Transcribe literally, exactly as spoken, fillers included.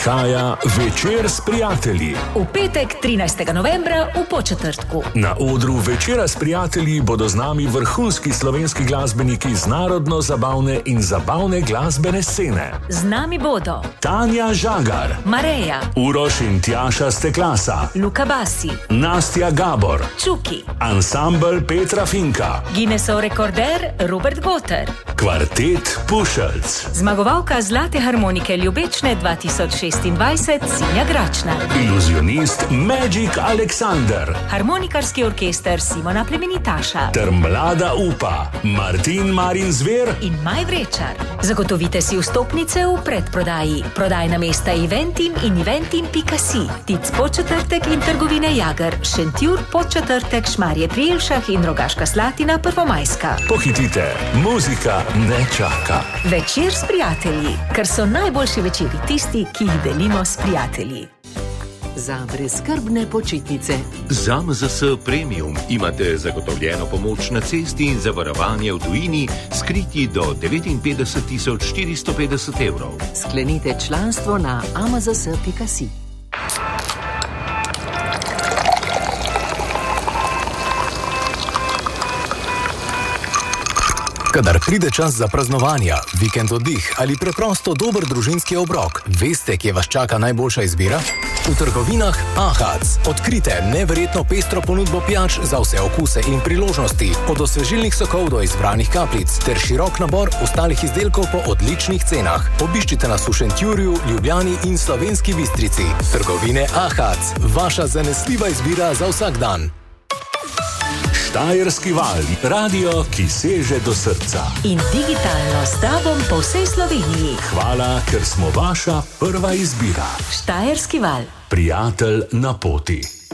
Prihaja Večer s prijatelji. V petek, trinajstega novembra v Podčetrtku. Na odru Večera s prijatelji bodo z nami vrhunski slovenski glasbeniki z narodno-zabavne in zabavne glasbene scene. Z nami bodo Tanja Žagar, Mareja, Uroš in Tjaša Steklasa, Luka Basi, Nastja Gabor, Čuki, ansambel Petra Finka, Guinnessov rekorder Robert Goter, kvartet Pušelc, zmagovalka Zlate harmonike Ljubečne dva tisoč šestindvajset Sinja Gračnar, iluzionist Magic Alexander, harmonikarski orkester Simona Plemenitaša ter mlada upa Martin Marin Zver in Maj Vrečar. Zagotovite si vstopnice v predprodaji. Prodajna mesta Eventim in eventim pika si, Tic Podčetrtek in trgovine Jager, Šentjur, Podčetrtek, Šmarje pri Jelšah in Rogaška Slatina, Prvomajska. Pohitite, muzika ne čaka. Večer s prijatelji, ker so najboljši večeri tisti, ki jih delimo s prijatelji. Za brezskrbne počitnice. Z A M Z S Premium imate zagotovljeno pomoč na cesti in zavarovanje v tujini, skriti do devetinpetdeset tisoč štiristo petdeset evrov. Sklenite članstvo na a m z s pika si. Kadar pride čas za praznovanja, vikend oddih ali preprosto dober družinski obrok, veste, kje vas čaka najboljša izbira? V trgovinah Ahac. Odkrite neverjetno pestro ponudbo pijač za vse okuse in priložnosti, od osvežilnih sokov do izbranih kapljic, ter širok nabor ostalih izdelkov po odličnih cenah. Obiščite nas v Šentjurju, Ljubljani in Slovenski Bistrici. Trgovine Ahac. Vaša zanesljiva izbira za vsak dan. Štajerski val, radio, ki seže do srca. In digitalno s tobom po vsej Sloveniji. Hvala, ker smo vaša prva izbira. Štajerski val. Prijatelj na poti.